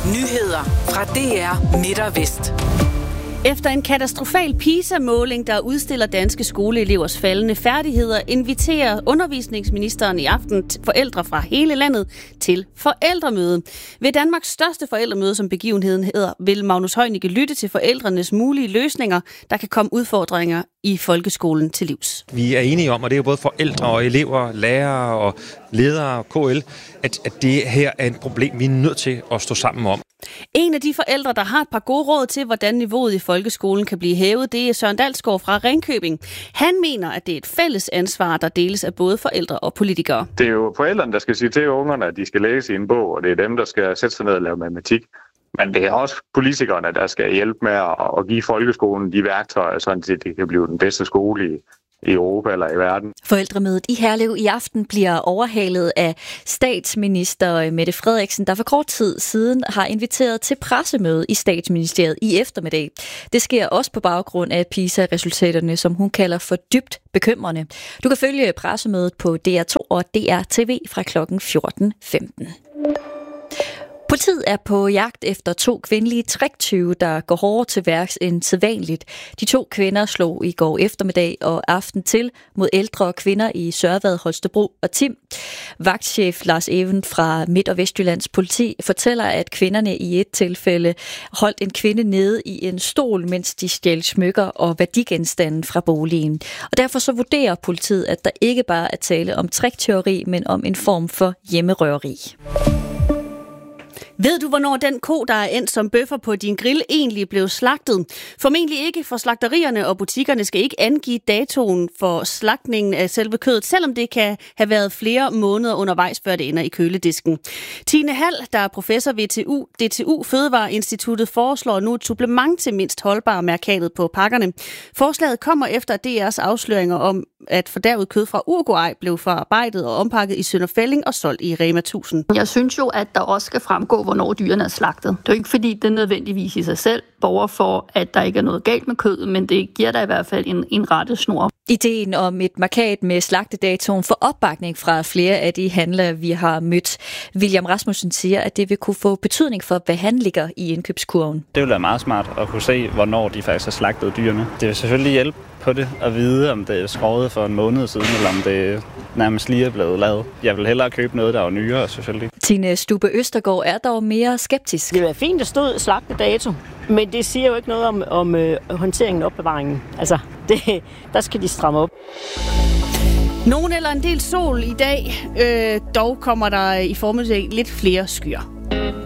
Nyheder fra DR Midt og Vest. Efter en katastrofal PISA-måling, der udstiller danske skoleelevers faldende færdigheder, inviterer undervisningsministeren i aften forældre fra hele landet til forældremøde. Ved Danmarks største forældremøde, som begivenheden hedder, vil Magnus Heunicke lytte til forældrenes mulige løsninger, der kan komme udfordringer i folkeskolen til livs. Vi er enige om, og det er jo både forældre og elever, lærere og ledere og KL, at det her er et problem, vi er nødt til at stå sammen om. En af de forældre, der har et par gode råd til, hvordan niveauet i folkeskolen kan blive hævet, det er Søren Dalsgaard fra Ringkøbing. Han mener, at det er et fælles ansvar, der deles af både forældre og politikere. Det er jo forældrene, der skal sige til ungerne, at de skal læse i en bog, og det er dem, der skal sætte sig ned og lave matematik. Men det er også politikerne, der skal hjælpe med at give folkeskolen de værktøjer, så det kan blive den bedste skole i Europa eller i verden. Forældremødet i Herlev i aften bliver overhalet af statsminister Mette Frederiksen, der for kort tid siden har inviteret til pressemøde i statsministeriet i eftermiddag. Det sker også på baggrund af PISA-resultaterne, som hun kalder for dybt bekymrende. Du kan følge pressemødet på DR2 og DR-TV fra kl. 14.15. Politiet er på jagt efter 2 kvindelige tricktyve, der går hårdere til værks end sædvanligt. De 2 kvinder slog i går eftermiddag og aften til mod ældre kvinder i Sørvad, Holstebro og Tim. Vagtchef Lars Even fra Midt- og Vestjyllands politi fortæller, at kvinderne i et tilfælde holdt en kvinde nede i en stol, mens de stjal smykker og værdigenstande fra boligen. Og derfor så vurderer politiet, at der ikke bare er tale om tricktyveri, men om en form for hjemmerøveri. Ved du, hvornår den ko, der er endt som bøffer på din grill, egentlig blev slagtet? Formentlig ikke, for slagterierne og butikkerne skal ikke angive datoen for slagtningen af selve kødet, selvom det kan have været flere måneder undervejs, før det ender i køledisken. Tine Hall, der er professor ved DTU Fødevareinstituttet, foreslår nu et supplement til mindst holdbare mærkatet på pakkerne. Forslaget kommer efter DR's afsløringer om, at fordærvet kød fra Uruguay blev forarbejdet og ompakket i Sønderfælling og solgt i Rema 1000. Jeg synes jo, at der også skal fremgå, hvornår dyrene er slagtet. Det er jo ikke, fordi det nødvendigvis i sig selv borger for, at der ikke er noget galt med kødet, men det giver der i hvert fald en rettesnor. Ideen om et mærkat med slagtedatoen for opbakning fra flere af de handlere, vi har mødt. William Rasmussen siger, at det vil kunne få betydning for, hvad han ligger i indkøbskurven. Det vil være meget smart at kunne se, hvornår de faktisk har slagtet dyrene. Det vil selvfølgelig hjælpe på det at vide, om det er skåret for en måned siden, eller om det nærmest lige er blevet lavet. Jeg vil hellere købe noget, der er nyere, selvfølgelig. Tine Stubbe Østergaard er dog mere skeptisk. Det vil være fint, at stod slagtedato, men det siger jo ikke noget om håndteringen og opbevaringen. Altså, der skal de stramme op. Nogen eller en del sol i dag, dog kommer der i formiddag lidt flere skyer.